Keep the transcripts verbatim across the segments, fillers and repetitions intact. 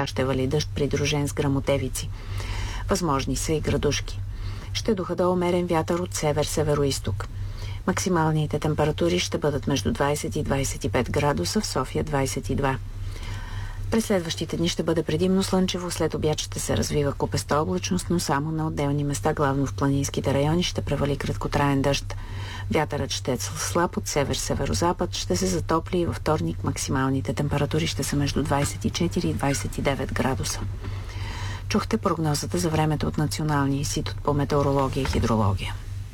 ще вали дъжд, придружен с гръмотевици. Възможни са и градушки. Ще духа да умерен вятър от север-североизток. Максималните температури ще бъдат между двайсет и двайсет и пет градуса, в София двайсет и два. През следващите дни ще бъде предимно слънчево, след обяд ще се развива купеста облачност, но само на отделни места, главно в планинските райони, ще превали краткотраен дъжд. Вятърът ще е слаб от север-северозапад, ще се затопли и във вторник максималните температури ще са между двайсет и четири и двайсет и девет градуса. Чухте прогнозата за времето от Националния институт по метеорология и хидрология.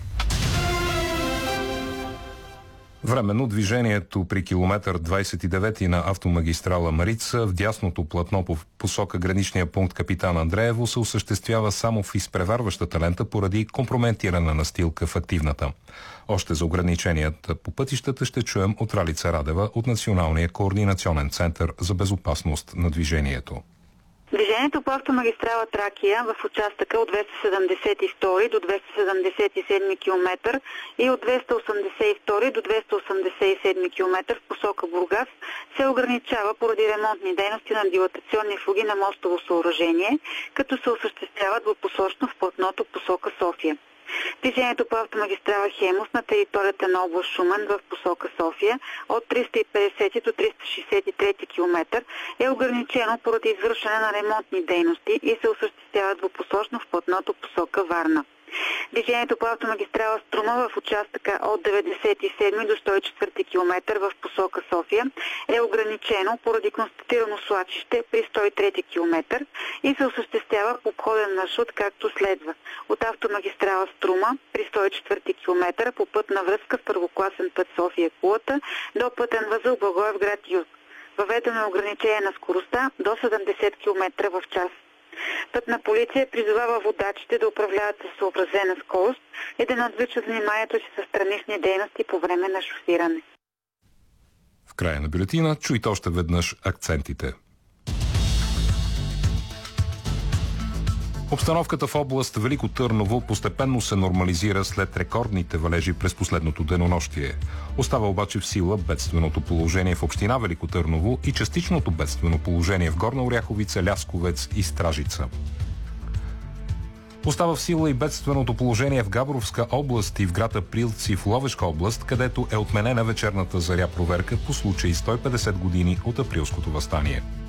Временно движението при километър двайсет и девети на автомагистрала Марица в дясното платно по посока граничния пункт Капитан Андреево се осъществява само в изпреварващата лента поради компрометирана настилка в активната. Още за ограниченията по пътищата ще чуем от Ралица Радева от Националния координационен център за безопасност на движението. Движението по автомагистрала Тракия в участъка от двеста седемдесет и втори до двеста седемдесет и седми километър и от двеста осемдесет и втори до двеста осемдесет и седми километър в посока Бургас се ограничава поради ремонтни дейности на дилатационни фуги на мостово съоръжение, като се осъществяват двупосочно в платното посока София. Движението по автомагистрала Хемус на територията на област Шумен в посока София от триста и петдесети до триста шейсет и трети километър е ограничено поради извършване на ремонтни дейности и се осъществява двупосочно в платното посока Варна. Движението по автомагистрала Струма в участъка от деветдесет и седми до сто и четвърти километър в посока София е ограничено поради констатирано свлачище при сто и трети километър и се осъществява по обходен маршрут както следва. От автомагистрала Струма при сто и четвърти километър по пътна връзка в първокласен път София-Кулата до пътен възел Благоевград юг. Въведено е ограничение на скоростта до седемдесет километра в час. Пътна полиция призовава водачите да управляват със съобразена скорост и да не отвличат вниманието си със странични дейности по време на шофиране. В края на бюлетина чуйте още веднъж акцентите. Обстановката в област Велико Търново постепенно се нормализира след рекордните валежи през последното денонощие. Остава обаче в сила бедственото положение в община Велико Търново и частичното бедствено положение в Горна Оряховица, Лясковец и Стражица. Остава в сила и бедственото положение в Габровска област и в град Априлци в Ловешка област, където е отменена вечерната заря проверка по случай сто и петдесет години от Априлското въстание.